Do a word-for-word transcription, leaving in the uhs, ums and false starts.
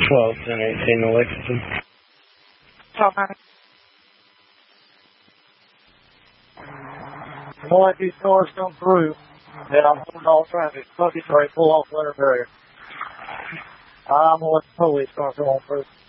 twelve, ten, eighteen to Lexington. twelve nine. One of these cars come through, then I'm holding all traffic. Fucking try to pull off letter barrier. I'm gonna let the police car come on first.